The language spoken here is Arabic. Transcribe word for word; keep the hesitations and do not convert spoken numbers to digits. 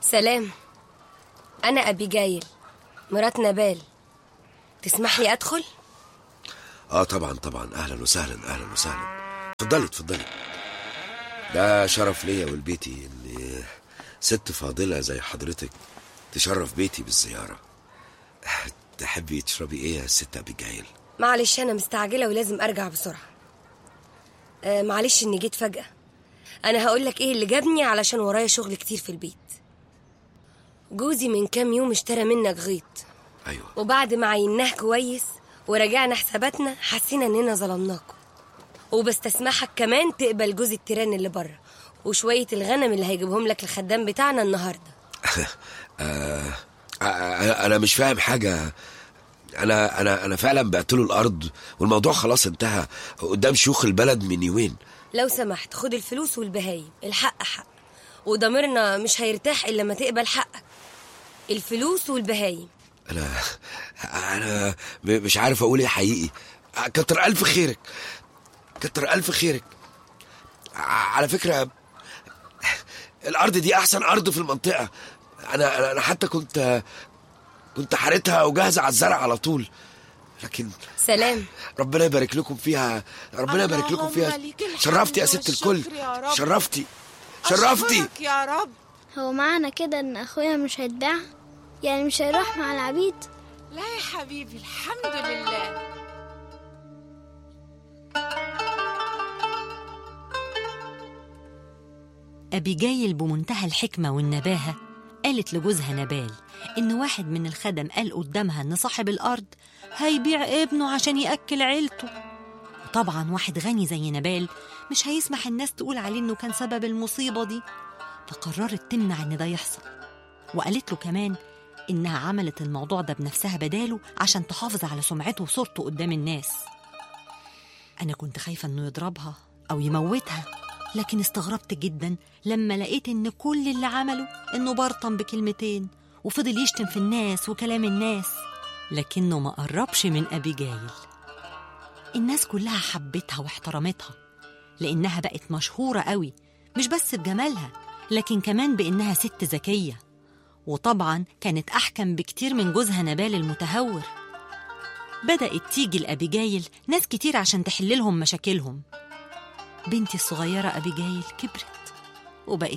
سلام، أنا أبيجايل مرات نبال. تسمح لي أدخل؟ اه طبعا طبعا، اهلا وسهلا اهلا وسهلا. اتفضلي اتفضلي. ده شرف ليا ولبيتي ان ست فاضلة زي حضرتك تشرف بيتي بالزيارة. تحبي تشربي ايه يا ست أبيجايل؟ معلش أنا مستعجلة ولازم أرجع بسرعة. آه معلش إني جيت فجأة. أنا هقولك إيه اللي جابني، علشان ورايا شغل كتير في البيت. جوزي من كام يوم اشترى منك غيط. أيوة. وبعد ما عيناه كويس وراجعنا حساباتنا حسينا إننا ظلمناكم، وبستسمحك كمان تقبل جوز التيران اللي بره وشوية الغنم اللي هيجيبهم لك الخدام بتاعنا النهاردة. آه أنا مش فاهم حاجة. أنا أنا أنا فعلا بعتله الأرض والموضوع خلاص انتهى قدام شيوخ البلد من يومين. لو سمحت خد الفلوس والبهايم، الحق حق، وضميرنا مش هيرتاح إلا ما تقبل حقك. الفلوس والبهايم. أنا أنا مش عارف أقول إيه حقيقي. كتر ألف خيرك، كتر ألف خيرك. على فكرة الأرض دي أحسن أرض في المنطقة. أنا أنا حتى كنت كنت حارتها وجاهزة على الزرع على طول. لكن سلام، ربنا يبارك لكم فيها، ربنا يبارك لكم فيها. شرفتي يا ست الكل، شرفتي شرفتي يا رب. هو معنى كده ان اخويا مش هيتباع؟ يعني مش هيروح مع العبيد؟ لا يا حبيبي، الحمد لله. أبيجايل بمنتهى الحكمة والنباهة قالت لجوزها نبال إن واحد من الخدم قال قدامها إن صاحب الأرض هيبيع ابنه عشان يأكل عيلته. وطبعا واحد غني زي نبال مش هيسمح الناس تقول عليه إنه كان سبب المصيبة دي، فقررت تمنع إن ده يحصل. وقالت له كمان إنها عملت الموضوع ده بنفسها بداله عشان تحافظ على سمعته وصورته قدام الناس. أنا كنت خايفة إنه يضربها أو يموتها، لكن استغربت جدا لما لقيت إن كل اللي عمله إنه برطم بكلمتين وفضل يشتم في الناس وكلام الناس، لكنه ما قربش من أبيجايل. الناس كلها حبتها واحترمتها لأنها بقت مشهورة قوي، مش بس بجمالها لكن كمان بإنها ست ذكية، وطبعا كانت أحكم بكتير من جوزها نبال المتهور. بدأت تيجي لأبيجايل ناس كتير عشان تحللهم مشاكلهم. بنتي الصغيرة أبيجايل كبرت وبقت